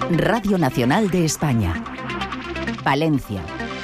Radio Nacional de España. Palencia.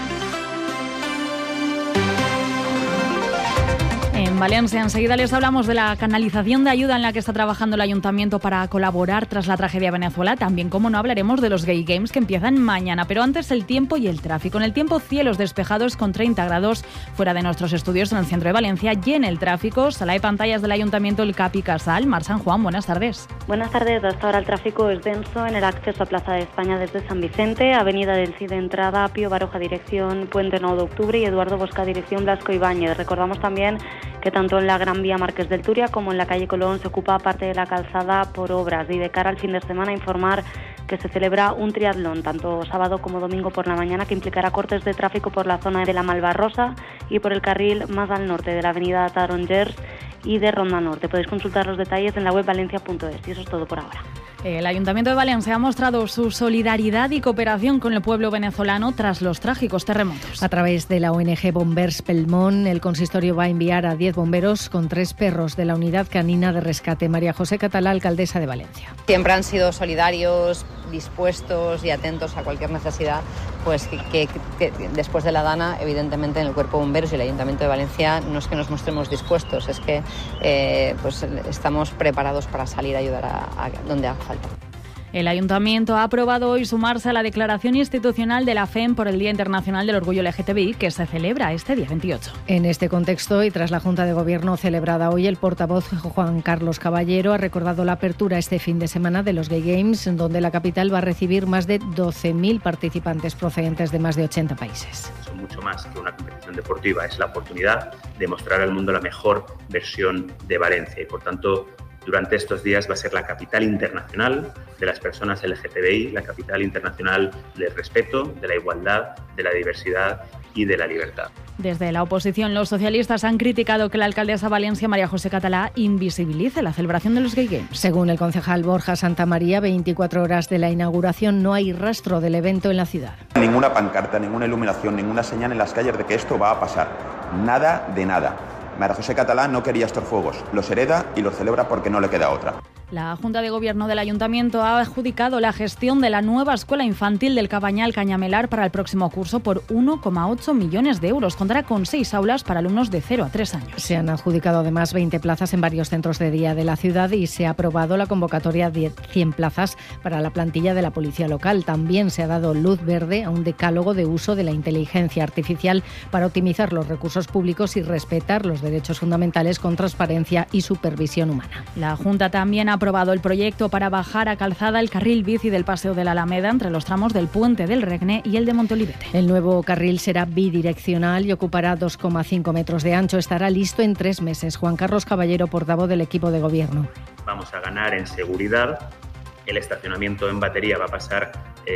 En Valencia, enseguida les hablamos de la canalización de ayuda en la que está trabajando el Ayuntamiento para colaborar tras la tragedia de Venezuela. También, como no, hablaremos de los Gay Games que empiezan mañana. Pero antes, el tiempo y el tráfico. En el tiempo, cielos despejados con 30 grados fuera de nuestros estudios en el centro de Valencia. Y en el tráfico, sala de pantallas del Ayuntamiento, el Capi Casal. Mar San Juan, buenas tardes. Buenas tardes. Hasta ahora el tráfico es denso en el acceso a Plaza de España desde San Vicente, Avenida del Cid de entrada, Pío Baroja dirección Puente 9 de Octubre y Eduardo Bosca dirección Blasco Ibáñez. Recordamos también que tanto en la Gran Vía Marqués del Turia como en la calle Colón se ocupa parte de la calzada por obras. Y de cara al fin de semana, informar que se celebra un triatlón, tanto sábado como domingo por la mañana, que implicará cortes de tráfico por la zona de la Malvarrosa y por el carril más al norte de la avenida Tarongers y de Ronda Norte. Podéis consultar los detalles en la web valencia.es. Y eso es todo por ahora. El Ayuntamiento de Valencia ha mostrado su solidaridad y cooperación con el pueblo venezolano tras los trágicos terremotos. A través de la ONG Bombers Pelmón, el consistorio va a enviar a 10 bomberos con 3 perros de la unidad canina de rescate. María José Catalá, alcaldesa de Valencia. Siempre han sido solidarios, dispuestos y atentos a cualquier necesidad, pues que después de la Dana, evidentemente en el Cuerpo de Bomberos y el Ayuntamiento de Valencia no es que nos mostremos dispuestos, es que pues estamos preparados para salir a ayudar a donde haga falta. El Ayuntamiento ha aprobado hoy sumarse a la declaración institucional de la FEM por el Día Internacional del Orgullo LGTBI, que se celebra este día 28. En este contexto y tras la Junta de Gobierno celebrada hoy, el portavoz Juan Carlos Caballero ha recordado la apertura este fin de semana de los Gay Games, donde la capital va a recibir más de 12.000 participantes procedentes de más de 80 países. Son mucho más que una competición deportiva, es la oportunidad de mostrar al mundo la mejor versión de Valencia y, por tanto, durante estos días va a ser la capital internacional de las personas LGTBI, la capital internacional del respeto, de la igualdad, de la diversidad y de la libertad. Desde la oposición, los socialistas han criticado que la alcaldesa Valencia, María José Catalá, invisibilice la celebración de los Gay Games. Según el concejal Borja Santamaría, 24 horas de la inauguración, no hay rastro del evento en la ciudad. Ninguna pancarta, ninguna iluminación, ninguna señal en las calles de que esto va a pasar. Nada de nada. María José Catalá no quería estos fuegos, los hereda y los celebra porque no le queda otra. La Junta de Gobierno del Ayuntamiento ha adjudicado la gestión de la nueva escuela infantil del Cabañal Cañamelar para el próximo curso por 1,8 millones de euros. Contará con 6 aulas para alumnos de 0 a 3 años. Se han adjudicado además 20 plazas en varios centros de día de la ciudad y se ha aprobado la convocatoria de 100 plazas para la plantilla de la policía local. También se ha dado luz verde a un decálogo de uso de la inteligencia artificial para optimizar los recursos públicos y respetar los derechos fundamentales con transparencia y supervisión humana. La Junta también ha aprobado el proyecto para bajar a calzada el carril bici del Paseo de la Alameda entre los tramos del Puente del Regne y el de Montolivete. El nuevo carril será bidireccional y ocupará 2,5 metros de ancho. Estará listo en 3 meses. Juan Carlos Caballero, portavoz del equipo de gobierno. Vamos a ganar en seguridad. El estacionamiento en batería va a pasar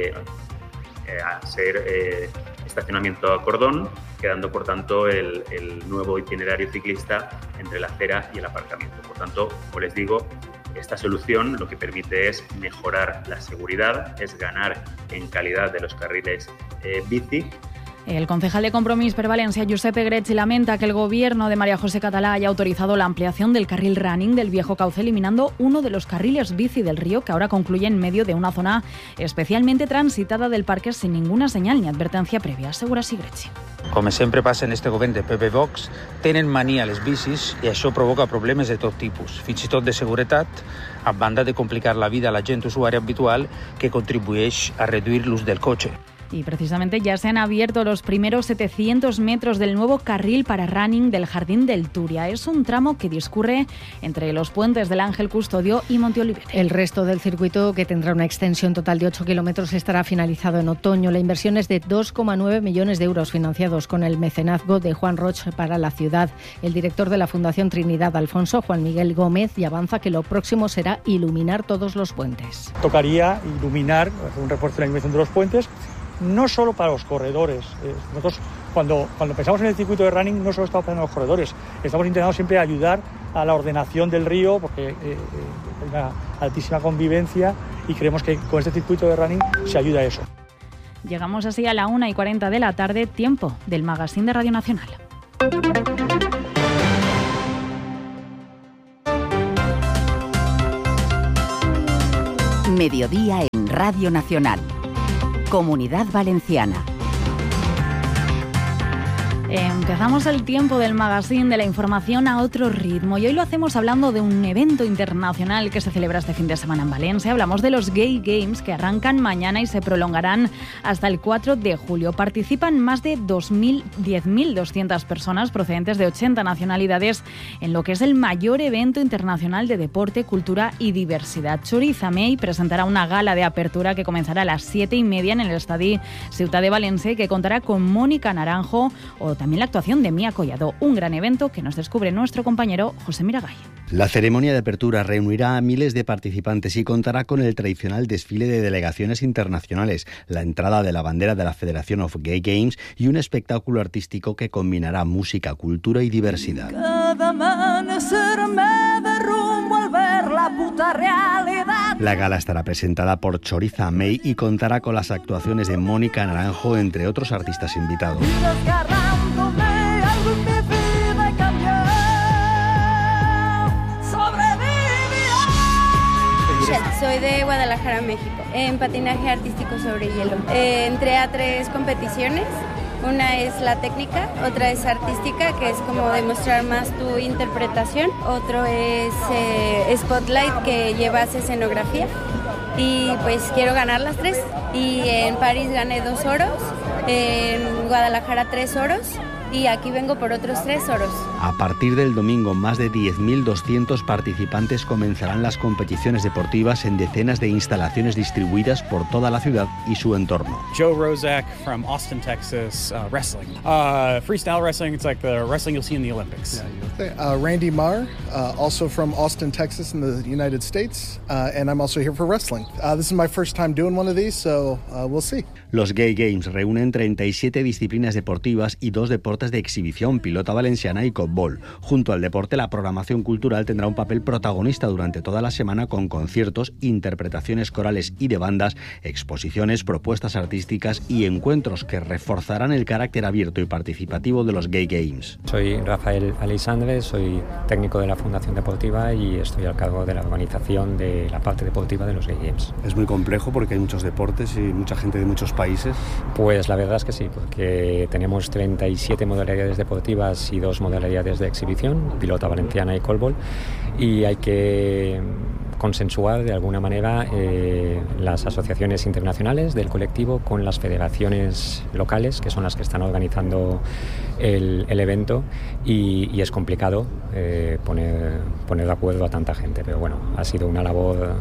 a ser estacionamiento a cordón, quedando por tanto el nuevo itinerario ciclista entre la acera y el aparcamiento. Por tanto, como les digo, esta solución lo que permite es mejorar la seguridad, es ganar en calidad de los carriles bici. El concejal de Compromís per Valencia, Josep Egrechi, lamenta que el gobierno de María José Catalá haya autorizado la ampliación del carril running del viejo cauce, eliminando uno de los carriles bici del río que ahora concluye en medio de una zona especialmente transitada del parque sin ninguna señal ni advertencia previa, asegura Egrechi. Com sempre passa en este govern de PP Vox, tenen mania les bicis i això provoca problemes de tot tipus, fins i tot de seguretat, a banda de complicar la vida a la gent usuària habitual que contribueix a reduir l'ús del cotxe. Y precisamente ya se han abierto los primeros 700 metros del nuevo carril para running del Jardín del Turia. Es un tramo que discurre entre los puentes del Ángel Custodio y Monteolivete. El resto del circuito, que tendrá una extensión total de 8 kilómetros, estará finalizado en otoño. La inversión es de 2,9 millones de euros, financiados con el mecenazgo de Juan Roch para la ciudad. El director de la Fundación Trinidad Alfonso, Juan Miguel Gómez, y avanza que lo próximo será iluminar todos los puentes. Tocaría iluminar, hacer un refuerzo de la iluminación de los puentes, no solo para los corredores. Nosotros cuando pensamos en el circuito de running no solo estamos pensando en los corredores, estamos intentando siempre ayudar a la ordenación del río porque hay una altísima convivencia y creemos que con este circuito de running se ayuda a eso. Llegamos así a la 1:40 de la tarde, tiempo del magazine de Radio Nacional. Mediodía en Radio Nacional. Comunidad Valenciana. Empezamos el tiempo del magazine de la información a otro ritmo y hoy lo hacemos hablando de un evento internacional que se celebra este fin de semana en Valencia. Hablamos de los Gay Games que arrancan mañana y se prolongarán hasta el 4 de julio. Participan más de 10.200 personas procedentes de 80 nacionalidades en lo que es el mayor evento internacional de deporte, cultura y diversidad. Choriza May presentará una gala de apertura que comenzará a las 7:30 en el Estadi Ciutat de Valencia y que contará con Mónica Naranjo o también la actuación de Mía Collado, un gran evento que nos descubre nuestro compañero José Miragay. La ceremonia de apertura reunirá a miles de participantes y contará con el tradicional desfile de delegaciones internacionales, la entrada de la bandera de la Federación of Gay Games y un espectáculo artístico que combinará música, cultura y diversidad. Cada amanecer me derrumbo al ver la puta realidad. La gala estará presentada por Choriza May y contará con las actuaciones de Mónica Naranjo, entre otros artistas invitados. Soy de Guadalajara, México, en patinaje artístico sobre hielo. Entré a 3 competiciones. Una es la técnica, otra es artística, que es como demostrar más tu interpretación. Otro es Spotlight, que llevas escenografía. Y pues quiero ganar las 3. Y en París gané 2 oros, en Guadalajara 3 oros. Y aquí vengo por otros 3 oros. A partir del domingo, más de 10.200 participantes comenzarán las competiciones deportivas en decenas de instalaciones distribuidas por toda la ciudad y su entorno. Joe Rozak from Austin, Texas, wrestling. Freestyle wrestling, it's like the wrestling you'll see in the Olympics. Randy Marr, also from Austin, Texas in the United States, and I'm also here for wrestling. This is my first time doing one of these, so we'll see. Los Gay Games reúnen 37 disciplinas deportivas y 2 deportes de exhibición, pilota valenciana y copbol. Junto al deporte, la programación cultural tendrá un papel protagonista durante toda la semana con conciertos, interpretaciones corales y de bandas, exposiciones, propuestas artísticas y encuentros que reforzarán el carácter abierto y participativo de los Gay Games. Soy Rafael Aleixandre, soy técnico de la Fundación Deportiva y estoy al cargo de la organización de la parte deportiva de los Gay Games. Es muy complejo porque hay muchos deportes y mucha gente de muchos países. Pues la verdad es que sí, porque tenemos 37 modalidades deportivas y 2 modalidades de exhibición, pilota valenciana y copbol, y hay que consensuar de alguna manera las asociaciones internacionales del colectivo con las federaciones locales, que son las que están organizando el evento, y es complicado poner de acuerdo a tanta gente, pero bueno, ha sido una labor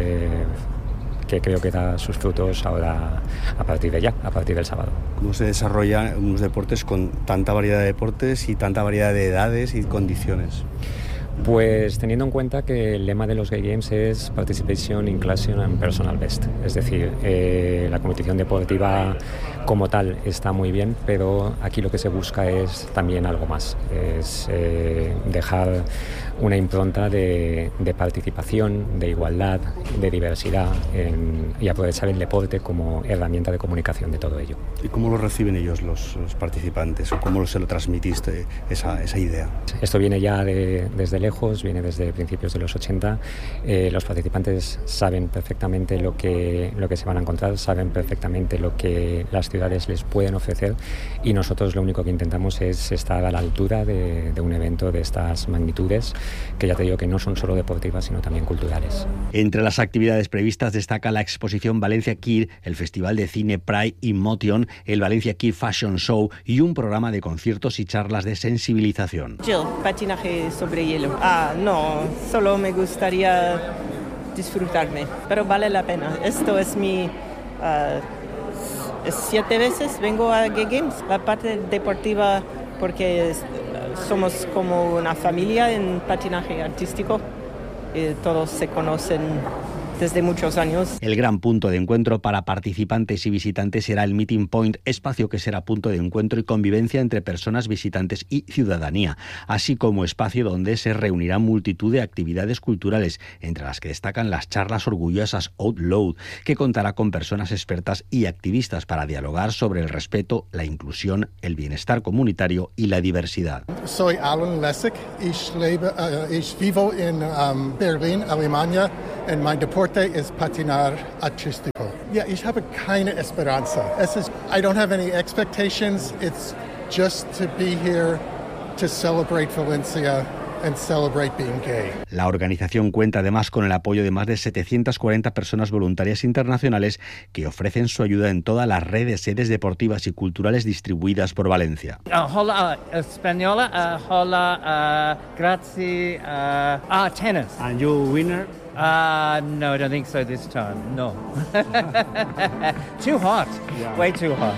que creo que da sus frutos ahora a partir del sábado. ¿Cómo se desarrolla unos deportes con tanta variedad de deportes y tanta variedad de edades y condiciones? Pues teniendo en cuenta que el lema de los Gay Games es Participation, Inclusion and Personal Best, es decir, la competición deportiva como tal está muy bien, pero aquí lo que se busca es también algo más, es dejar una impronta de participación, de igualdad, de diversidad y aprovechar el deporte como herramienta de comunicación de todo ello. ¿Y cómo lo reciben ellos los participantes o cómo se lo transmitiste esa idea? Esto viene ya desde lejos, viene desde principios de los 80. Los participantes saben perfectamente lo que se van a encontrar, saben perfectamente lo que las ciudades les pueden ofrecer, y nosotros lo único que intentamos es estar a la altura de un evento de estas magnitudes, que ya te digo que no son solo deportivas, sino también culturales. Entre las actividades previstas destaca la exposición Valencia Queer, el Festival de Cine Pride in Motion, el Valencia Queer Fashion Show y un programa de conciertos y charlas de sensibilización. Jill, patinaje sobre hielo. No, solo me gustaría disfrutarme, pero vale la pena. Esto es mi... 7 veces vengo a Gay Games, la parte deportiva, porque somos como una familia en patinaje artístico y todos se conocen desde muchos años. El gran punto de encuentro para participantes y visitantes será el Meeting Point, espacio que será punto de encuentro y convivencia entre personas visitantes y ciudadanía, así como espacio donde se reunirán multitud de actividades culturales, entre las que destacan las charlas orgullosas Out Loud, que contará con personas expertas y activistas para dialogar sobre el respeto, la inclusión, el bienestar comunitario y la diversidad. Soy Alan Lessig, ich vivo en Berlín, Alemania, y mi deporte es patinar artístico. Ja, ich habe keine Esperanza. I don't have any expectations. It's just to be here to celebrate Valencia and celebrate being gay. La organización cuenta además con el apoyo de más de 740 personas voluntarias internacionales que ofrecen su ayuda en toda la red de sedes deportivas y culturales distribuidas por Valencia. Hola, española. Hola, grazie. Tennis. And you winner? No, I don't think so this time. No. Too hot. Yeah. Way too hot.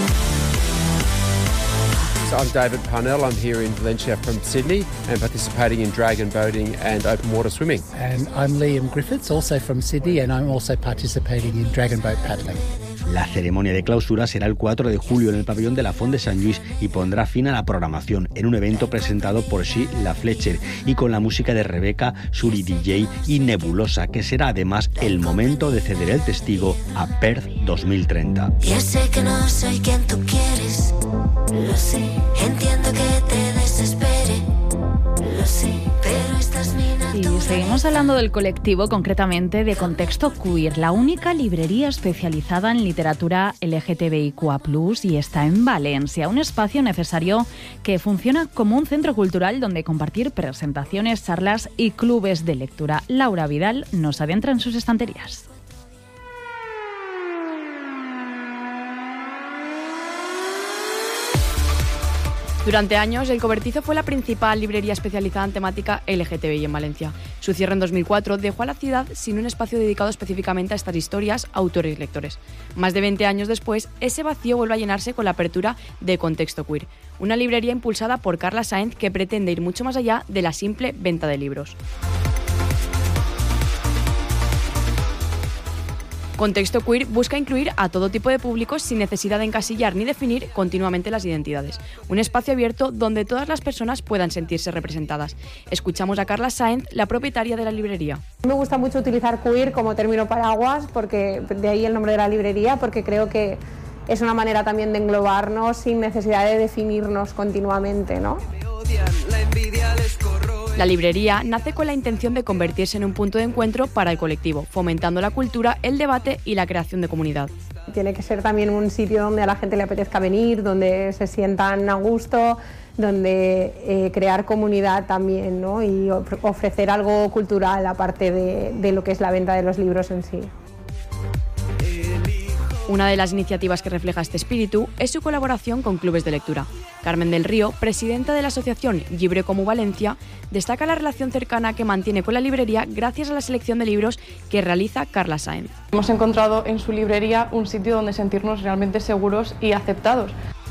I'm David Parnell. I'm here in Valencia from Sydney and participating in dragon boating and open water swimming. And I'm Liam Griffiths, also from Sydney, and I'm also participating in dragon boat paddling. La ceremonia de clausura será el 4 de julio en el pabellón de la Font de Sant Lluís y pondrá fin a la programación en un evento presentado por Sheila Fletcher y con la música de Rebeca, Suri DJ y Nebulosa, que será además el momento de ceder el testigo a Perth 2030. Ya sé que no soy quien tú quieres, lo sé, entiendo que te desespere, lo sé, pero estás mi naturaleza. Y seguimos hablando del colectivo, concretamente de Contexto Queer, la única librería especializada en literatura LGTBIQA+, y está en Valencia, un espacio necesario que funciona como un centro cultural donde compartir presentaciones, charlas y clubes de lectura. Laura Vidal nos adentra en sus estanterías. Durante años, El Cobertizo fue la principal librería especializada en temática LGTBI en Valencia. Su cierre en 2004 dejó a la ciudad sin un espacio dedicado específicamente a estas historias, autores y lectores. Más de 20 años después, ese vacío vuelve a llenarse con la apertura de Contexto Queer, una librería impulsada por Carla Sáenz que pretende ir mucho más allá de la simple venta de libros. Contexto Queer busca incluir a todo tipo de públicos sin necesidad de encasillar ni definir continuamente las identidades. Un espacio abierto donde todas las personas puedan sentirse representadas. Escuchamos a Carla Sáenz, la propietaria de la librería. Me gusta mucho utilizar queer como término paraguas, porque de ahí el nombre de la librería, porque creo que es una manera también de englobarnos sin necesidad de definirnos continuamente, ¿no? La librería nace con la intención de convertirse en un punto de encuentro para el colectivo, fomentando la cultura, el debate y la creación de comunidad. Tiene que ser también un sitio donde a la gente le apetezca venir, donde se sientan a gusto, donde crear comunidad también, ¿no? Y ofrecer algo cultural aparte de lo que es la venta de los libros en sí. Una de las iniciativas que refleja este espíritu es su colaboración con clubes de lectura. Carmen del Río, presidenta de la asociación Llibre Comú Valencia, destaca la relación cercana que mantiene con la librería gracias a la selección de libros que realiza Carla Sáenz. Hemos encontrado en su librería un sitio donde sentirnos realmente seguros y aceptados.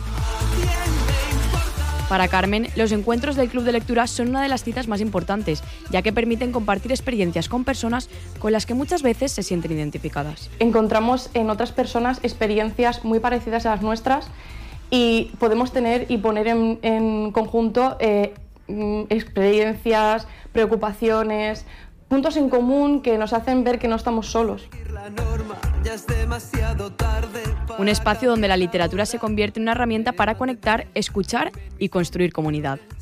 Para Carmen, los encuentros del club de lectura son una de las citas más importantes, ya que permiten compartir experiencias con personas con las que muchas veces se sienten identificadas. Encontramos en otras personas experiencias muy parecidas a las nuestras y podemos tener y poner en conjunto experiencias, preocupaciones, puntos en común que nos hacen ver que no estamos solos. Un espacio donde la literatura se convierte en una herramienta para conectar, escuchar y construir comunidad.